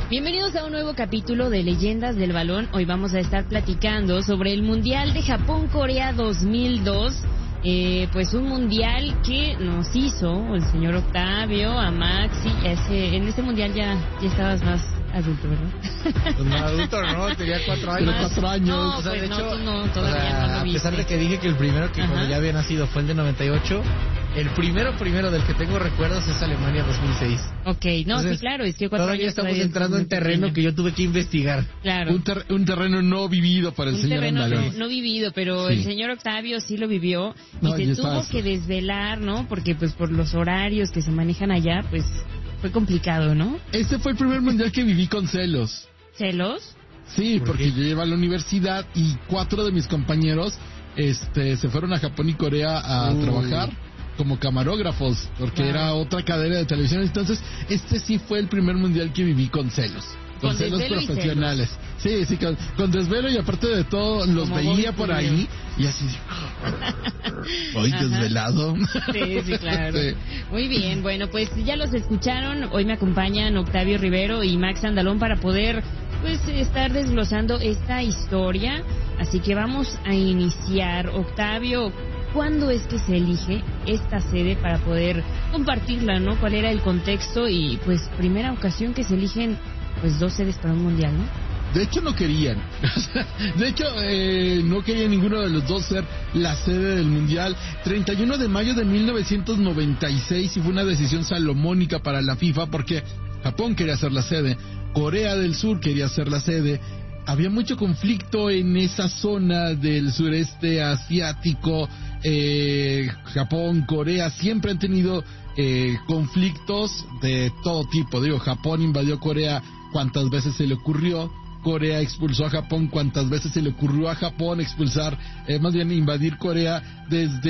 Bienvenidos a un nuevo capítulo de Leyendas del Balón. Hoy vamos a estar platicando sobre el Mundial de Japón-Corea 2002. Pues un mundial que nos hizo el señor Octavio, a Maxi. En este mundial ya estabas más adulto, ¿verdad? Pues más adulto no, tenía 4 años. 4 años. No, o sea, pues de hecho, no, todavía no lo viste. a pesar de que dije que el primero que cuando ya había nacido fue el de 98, el primero del que tengo recuerdos es Alemania 2006. Ok, no, Entonces, sí, claro, es que 4 todavía años estamos todavía entrando en terreno pequeño. que yo tuve que investigar. Claro. Un terreno no vivido para el Un señor terreno Andalón. no vivido, pero Sí. el señor Octavio sí lo vivió y No, se ya tuvo estabas. que desvelar, ¿no? Porque pues por los horarios que se manejan allá, pues fue complicado, ¿no? Este fue el primer mundial que viví con celos. ¿Celos? Sí, ¿Por porque qué? yo iba a la universidad y 4 de mis compañeros se fueron a Japón y Corea a trabajar como camarógrafos, porque Wow. era otra cadena de televisión. Entonces, sí fue el primer mundial que viví con celos. Con celos desvelo y profesionales. Sí, con desvelo, y aparte de todo, los Como veía Bobby por Julio. ahí y así. Hoy Ajá. desvelado. Sí, claro. Sí. Muy bien, bueno, pues ya los escucharon. Hoy me acompañan Octavio Rivero y Max Andalón para poder pues estar desglosando esta historia. Así que vamos a iniciar. Octavio, ¿cuándo es que se elige esta sede para poder compartirla, no? ¿Cuál era el contexto? Y pues primera ocasión que se eligen pues 2 sedes para un mundial, ¿no? De hecho, no querían. De hecho, no querían ninguno de los dos ser la sede del Mundial. 31 de mayo de 1996, y fue una decisión salomónica para la FIFA, porque Japón quería ser la sede, Corea del Sur quería ser la sede. Había mucho conflicto en esa zona del sureste asiático. Japón, Corea siempre han tenido conflictos de todo tipo. Digo, Japón invadió Corea cuantas veces se le ocurrió. Corea expulsó a Japón cuantas veces se le ocurrió a Japón expulsar, más bien invadir Corea.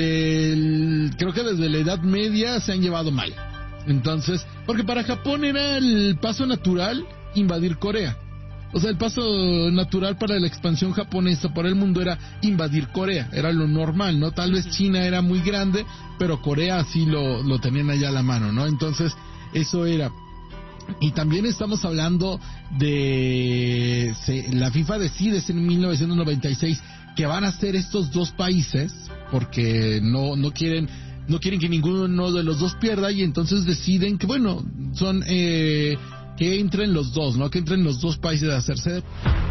Creo que desde la Edad Media se han llevado mal. Entonces, porque para Japón era el paso natural invadir Corea. O sea, el paso natural para la expansión japonesa por el mundo era invadir Corea, era lo normal, ¿no? Tal vez China era muy grande, pero Corea sí lo tenían allá a la mano, ¿no? Entonces, eso era. Y también estamos hablando de... la FIFA decide en 1996 que van a ser estos 2 países, porque no quieren que ninguno de los dos pierda, y entonces deciden que, bueno, son... que entren los dos, ¿no? Que entren los 2 países a hacerse.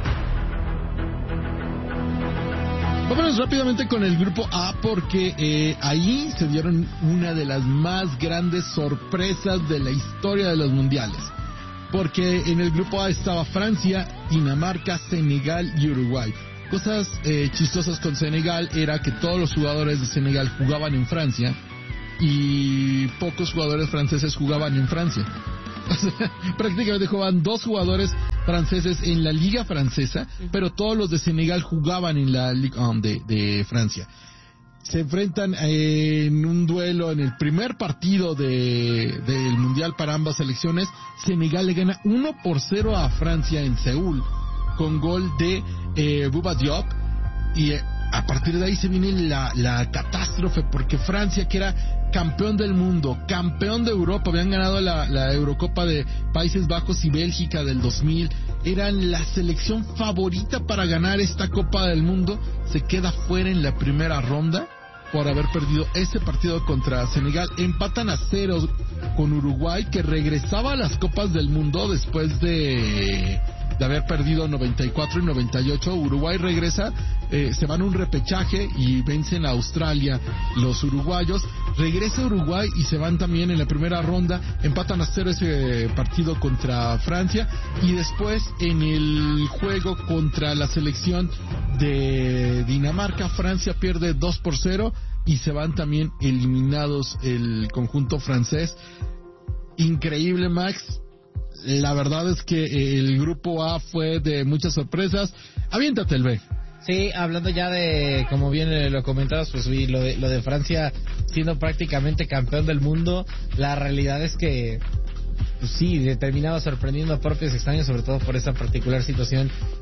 Vámonos rápidamente con el grupo A, porque ahí se dieron una de las más grandes sorpresas de la historia de los mundiales. Porque en el grupo A estaba Francia, Dinamarca, Senegal y Uruguay. Cosas chistosas con Senegal era que todos los jugadores de Senegal jugaban en Francia y pocos jugadores franceses jugaban en Francia. O sea, prácticamente jugaban 2 jugadores franceses en la liga francesa, pero todos los de Senegal jugaban en la Ligue 1 de Francia. Se enfrentan en un duelo en el primer partido del Mundial para ambas selecciones. Senegal le gana 1-0 a Francia en Seúl, con gol de Bouba Diop, y a partir de ahí se viene la catástrofe, porque Francia, que era campeón del mundo, campeón de Europa, habían ganado la Eurocopa de Países Bajos y Bélgica del 2000, eran la selección favorita para ganar esta Copa del Mundo, se queda fuera en la primera ronda por haber perdido ese partido contra Senegal. Empatan a 0 con Uruguay, que regresaba a las Copas del Mundo después de haber perdido 94 y 98. Uruguay regresa, se van a un repechaje y vencen a Australia los uruguayos. Regresa Uruguay y se van también en la primera ronda, empatan a 0 ese partido contra Francia, y después en el juego contra la selección de Dinamarca, Francia pierde 2-0 y se van también eliminados el conjunto francés. Increíble, Max. La verdad es que el grupo A fue de muchas sorpresas. Aviéntate el B. Sí, hablando ya de, como bien lo comentabas, pues sí, lo de Francia siendo prácticamente campeón del mundo, la realidad es que pues sí, terminaba sorprendiendo a propios extraños, sobre todo por esta particular situación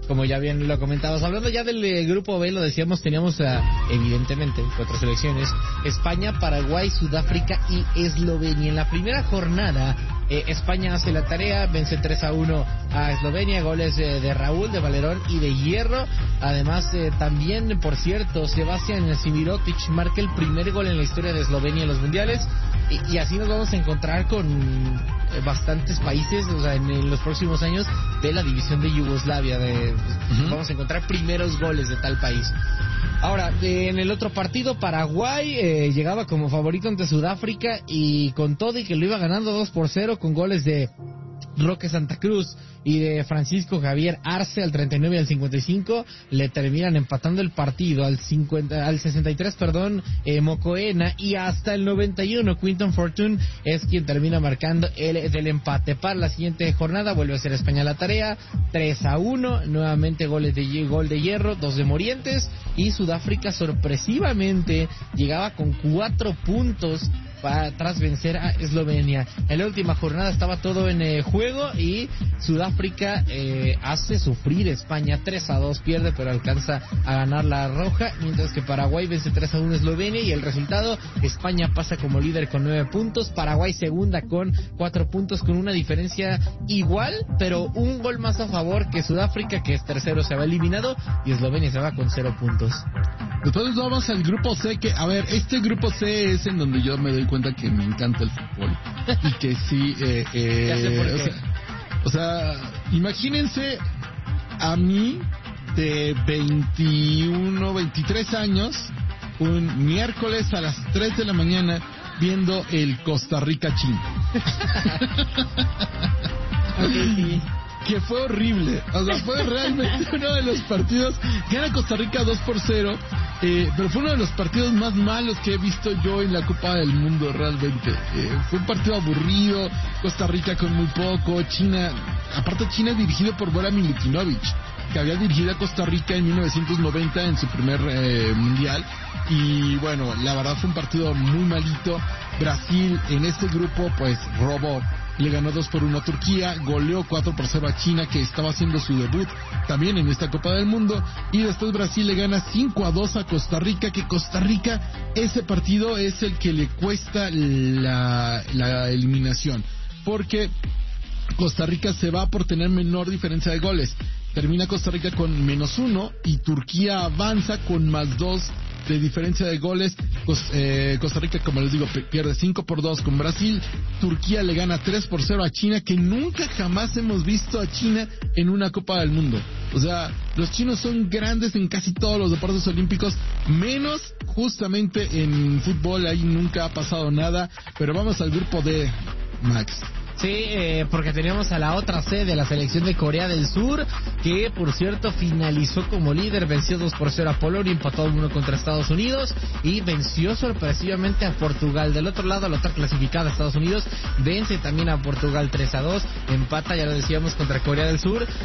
como ya bien lo comentabas. Hablando ya del grupo B, lo decíamos, teníamos evidentemente 4 selecciones: España, Paraguay, Sudáfrica y Eslovenia. En la primera jornada, España hace la tarea, vence 3-1 a Eslovenia, goles de Raúl, de Valerón y de Hierro. Además, también, por cierto, Sebastián Simirotic marca el primer gol en la historia de Eslovenia en los mundiales. Y así nos vamos a encontrar con bastantes países, o sea, en los próximos años, de la división de Yugoslavia. Vamos a encontrar primeros goles de tal país. Ahora, en el otro partido, Paraguay llegaba como favorito ante Sudáfrica, y con todo y que lo iba ganando 2-0 con goles de Roque Santa Cruz y de Francisco Javier Arce al 39 y al 55, le terminan empatando el partido al 63, Mocoena, y hasta el 91 Quinton Fortune es quien termina marcando el del empate. Para la siguiente jornada vuelve a ser España la tarea, 3-1, nuevamente gol de Hierro, 2 de Morientes, y Sudáfrica sorpresivamente llegaba con 4 puntos tras vencer a Eslovenia. En la última jornada estaba todo en juego, y Sudáfrica hace sufrir a España 3-2, pierde pero alcanza a ganar la roja, mientras que Paraguay vence 3-1 a Eslovenia, y el resultado: España pasa como líder con 9 puntos, Paraguay segunda con 4 puntos, con una diferencia igual, pero un gol más a favor que Sudáfrica, que es tercero, se va eliminado, y Eslovenia se va con 0 puntos. Entonces vamos al grupo C, que, a ver, este grupo C es en donde yo me doy cuenta que me encanta el fútbol, y que sí, Ya sé por qué. o sea, imagínense a mí de 21, 23 años, un miércoles a las 3 de la mañana, viendo el Costa Rica-China. Okay, sí. Que fue horrible, o sea, fue realmente uno de los partidos. Gana Costa Rica 2-0, pero fue uno de los partidos más malos que he visto yo en la Copa del Mundo, realmente. Fue un partido aburrido, Costa Rica con muy poco, China dirigido por Bora Milutinovic, que había dirigido a Costa Rica en 1990 en su primer mundial. Y bueno, la verdad fue un partido muy malito. Brasil en este grupo pues robó. Le ganó 2-1 a Turquía, goleó 4-0 a China, que estaba haciendo su debut también en esta Copa del Mundo, y después Brasil le gana 5-2 a Costa Rica, que Costa Rica, ese partido es el que le cuesta la eliminación, porque Costa Rica se va por tener menor diferencia de goles. Termina Costa Rica con -1 y Turquía avanza con +2 de diferencia de goles. Costa Rica, como les digo, pierde 5-2 con Brasil. Turquía le gana 3-0 a China, que nunca jamás hemos visto a China en una Copa del Mundo. O sea, los chinos son grandes en casi todos los deportes olímpicos, menos justamente en fútbol, ahí nunca ha pasado nada. Pero vamos al grupo D, Max. Sí, porque teníamos a la otra sede, la selección de Corea del Sur, que por cierto finalizó como líder, venció 2-0 a Polonia, empató 1 contra Estados Unidos y venció sorpresivamente a Portugal. Del otro lado, la otra clasificada, Estados Unidos, vence también a Portugal 3-2, empata, ya lo decíamos, contra Corea del Sur,